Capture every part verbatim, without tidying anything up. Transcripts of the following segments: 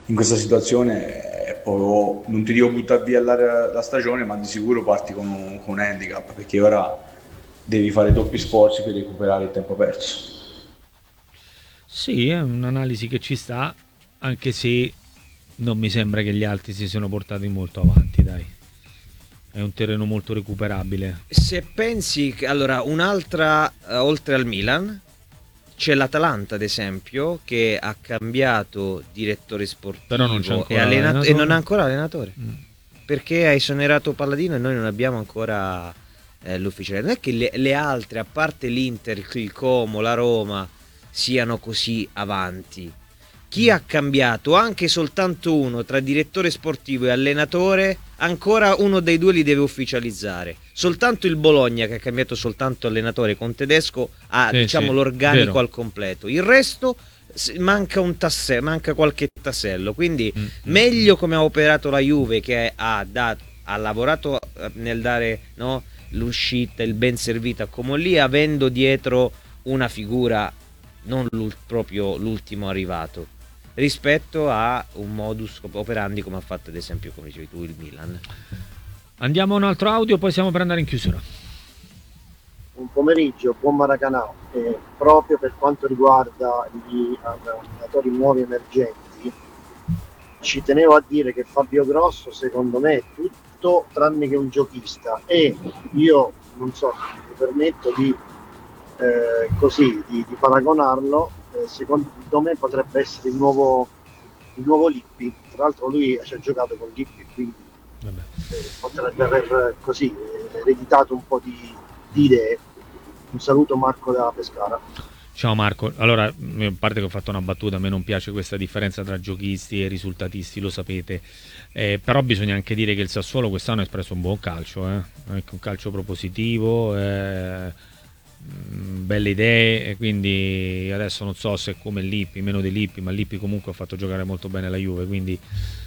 in questa situazione è proprio, non ti dico buttare via la, la stagione, ma di sicuro parti con un, con un handicap, perché ora devi fare doppi sforzi per recuperare il tempo perso. Sì, è un'analisi che ci sta, anche se non mi sembra che gli altri si siano portati molto avanti, dai. È un terreno molto recuperabile. Se pensi che allora un'altra, eh, oltre al Milan, c'è l'Atalanta ad esempio che ha cambiato direttore Però non c'è sportivo e, ancora allenato- e non allenatore. ha ancora allenatore Mm. perché ha esonerato Palladino e noi non abbiamo ancora eh, l'ufficiale. Non è che le, le altre, a parte l'Inter, il Como, la Roma, siano così avanti. Chi ha cambiato anche soltanto uno tra direttore sportivo e allenatore, ancora uno dei due li deve ufficializzare. Soltanto il Bologna, che ha cambiato soltanto allenatore con Tedesco, ha Sì, diciamo sì, l'organico vero. al completo. Il resto s- manca un tassello, manca qualche tassello. Quindi Mm, mm, meglio come ha operato la Juve, che ha, dato, ha lavorato eh, nel dare, no, l'uscita, il ben servito a Comolli, avendo dietro una figura, non l'ul- proprio l'ultimo arrivato, rispetto a un modus operandi come ha fatto ad esempio, come dicevi tu, il Milan. Andiamo a un altro audio, poi siamo per andare in chiusura. Un pomeriggio, buon Maracanã. Eh, proprio per quanto riguarda gli allenatori nuovi emergenti, ci tenevo a dire che Fabio Grosso secondo me è tutto tranne che un giochista, e io non so, mi permetto di eh, così di, di paragonarlo, eh, secondo me potrebbe essere il nuovo, il nuovo Lippi. Tra l'altro lui ci ha giocato con Lippi, quindi Vabbè. eh, potrebbe aver così eh, ereditato un po' di, di idee. Un saluto Marco da Pescara. Ciao Marco, allora, a parte che ho fatto una battuta, a me non piace questa differenza tra giochisti e risultatisti, lo sapete, eh, però bisogna anche dire che il Sassuolo quest'anno ha espresso un buon calcio, eh? Anche un calcio propositivo, eh, mh, belle idee, e quindi adesso non so se è come Lippi, meno di Lippi, ma Lippi comunque ha fatto giocare molto bene la Juve, quindi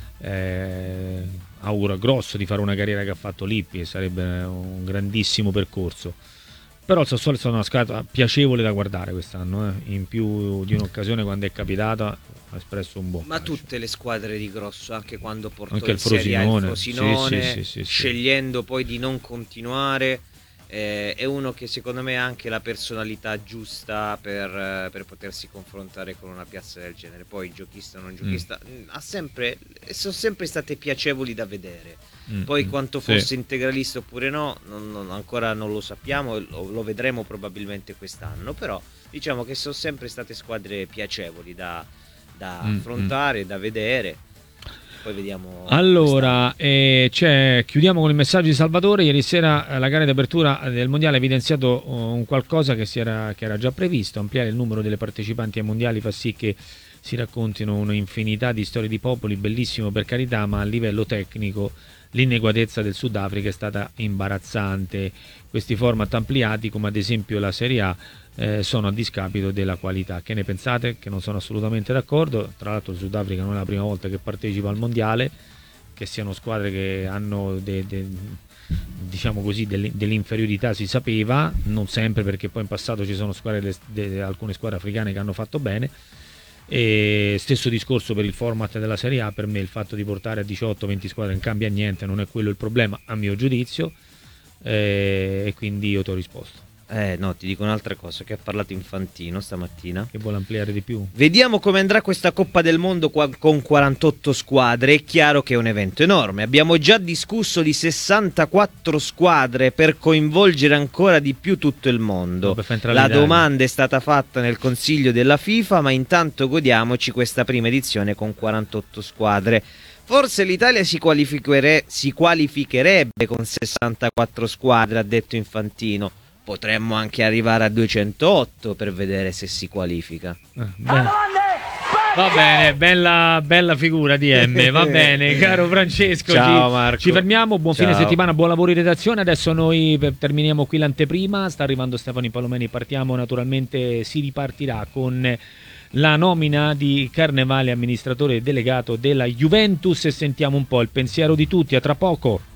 eh, auguro a Grosso di fare una carriera che ha fatto Lippi, sarebbe un grandissimo percorso. Però il Sassuolo è stata una squadra piacevole da guardare quest'anno, eh. In più di un'occasione, quando è capitata, ha espresso un buon Ma calcio. tutte le squadre di Grosso, anche quando portò Anche in il Serie A il Frosinone, Frosinone, sì, sì, sì, sì, sì. scegliendo poi di non continuare, eh, è uno che secondo me ha anche la personalità giusta per, eh, per potersi confrontare con una piazza del genere. Poi giochista o non giochista, mm. ha sempre, sono sempre state piacevoli da vedere. Mm, Poi mm, quanto sì. fosse integralista oppure no, non, non, ancora non lo sappiamo, lo, lo vedremo probabilmente quest'anno, però diciamo che sono sempre state squadre piacevoli da, da Mm, affrontare, mm. da vedere. Poi vediamo. Allora, eh, c'è, chiudiamo con il messaggio di Salvatore. Ieri sera eh, la gara di apertura del mondiale ha evidenziato uh, un qualcosa che, si era, che era già previsto. Ampliare il numero delle partecipanti ai mondiali fa sì che si raccontino un'infinità di storie di popoli, bellissimo per carità, ma a livello tecnico l'ineguatezza del Sudafrica è stata imbarazzante. Questi format ampliati, come ad esempio la Serie A, eh, sono a discapito della qualità. Che ne pensate? Che non sono assolutamente d'accordo. Tra l'altro il Sudafrica non è la prima volta che partecipa al mondiale, che siano squadre che hanno de, de, diciamo così dell'inferiorità si sapeva, non sempre, perché poi in passato ci sono squadre de, de, alcune squadre africane che hanno fatto bene. E stesso discorso per il format della Serie A. Per me il fatto di portare a diciotto venti squadre non cambia niente, non è quello il problema a mio giudizio, e, e quindi io ti ho risposto. Eh no, ti dico un'altra cosa, che ha parlato Infantino stamattina, che vuole ampliare di più. Vediamo come andrà questa Coppa del Mondo qua, con quarantotto squadre. È chiaro che è un evento enorme, abbiamo già discusso di sessantaquattro squadre per coinvolgere ancora di più tutto il mondo. La domanda è stata fatta nel Consiglio della FIFA, ma intanto godiamoci questa prima edizione con quarantotto squadre. Forse l'Italia si, qualificere- si qualificherebbe con sessantaquattro squadre, ha detto Infantino. Potremmo anche arrivare a duecentootto per vedere se si qualifica. Eh, va bene, bella, bella figura di M. Va bene, caro Francesco. Ciao ci, Marco. Ci fermiamo. Buon Ciao. fine settimana, buon lavoro in redazione. Adesso noi terminiamo qui l'anteprima. Sta arrivando Stefano Palomeni. Partiamo naturalmente. Si ripartirà con la nomina di Carnevale, amministratore delegato della Juventus, e sentiamo un po' il pensiero di tutti. A tra poco.